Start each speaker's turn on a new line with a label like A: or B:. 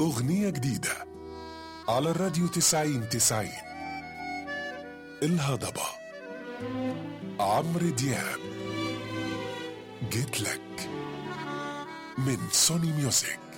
A: أغنية جديدة على الراديو 90 الهضبة. عمرو دياب جيت لك من سوني ميوزك.